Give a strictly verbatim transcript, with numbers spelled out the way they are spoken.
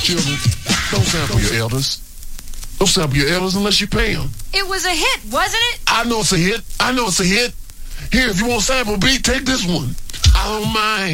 children, don't sample your elders. Don't sample your elders unless you pay them. It was a hit, wasn't it? I know it's a hit. I know it's a hit. Here, if you want sample beat, take this one. I don't mind.